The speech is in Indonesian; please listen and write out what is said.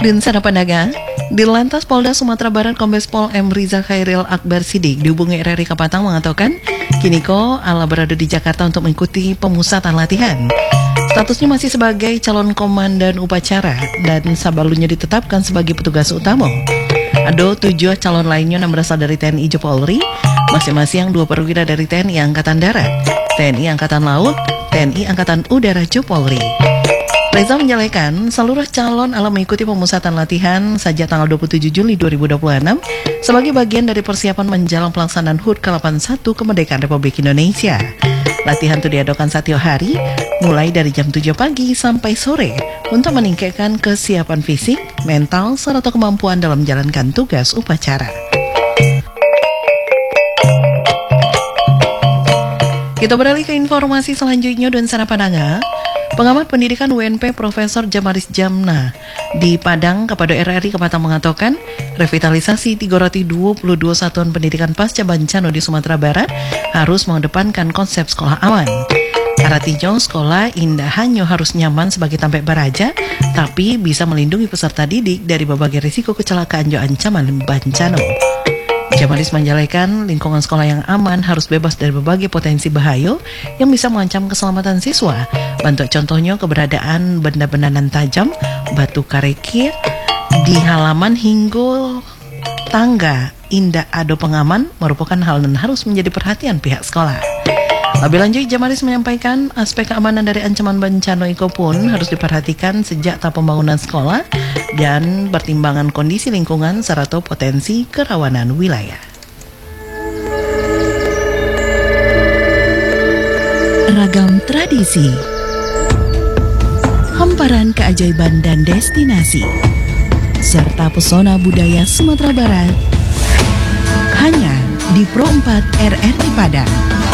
Dinsana Pandaga, Dirlantas Polda Sumatera Barat Kombes Pol M. Riza Khairil Akbar Sidik dihubungi RRI Kapatang mengatakan Kiniko ala berada di Jakarta untuk mengikuti pemusatan latihan. Statusnya masih sebagai calon komandan upacara dan sabalunya ditetapkan sebagai petugas utama. Ada 7 calon lainnya yang berasal dari TNI Polri, masing-masing 2 perwira dari TNI Angkatan Darat, TNI Angkatan Laut, TNI Angkatan Udara Polri. Reza menjelaskan seluruh calon akan mengikuti pemusatan latihan sejak tanggal 27 Juli 2026 sebagai bagian dari persiapan menjelang pelaksanaan HUT ke-81 kemerdekaan Republik Indonesia. Latihan itu diadakan setiap hari mulai dari jam 7 pagi sampai sore untuk meningkatkan kesiapan fisik, mental, serta kemampuan dalam menjalankan tugas upacara. Kita beralih ke informasi selanjutnya dan sana Padang. Pengamat pendidikan UNP Profesor Jamaris Jamna di Padang kepada RRI Kapatang mengatakan revitalisasi 322 satuan pendidikan pasca bencana di Sumatera Barat harus mengedepankan konsep sekolah aman. Artinya sekolah indah hanya harus nyaman sebagai tempat belajar, tapi bisa melindungi peserta didik dari berbagai risiko kecelakaan dan ancaman bencana. Jamaris menjelaskan lingkungan sekolah yang aman harus bebas dari berbagai potensi bahaya yang bisa mengancam keselamatan siswa. Bentuk contohnya keberadaan benda-benda nan tajam, batu karikir di halaman hingga tangga indah ado pengaman merupakan hal yang harus menjadi perhatian pihak sekolah. Lebih lanjut, Jamaris menyampaikan aspek keamanan dari ancaman bencana itu pun harus diperhatikan sejak tahap pembangunan sekolah dan pertimbangan kondisi lingkungan serta potensi kerawanan wilayah. Ragam tradisi, hamparan keajaiban dan destinasi, serta pesona budaya Sumatera Barat hanya di Pro 4 RRI Padang.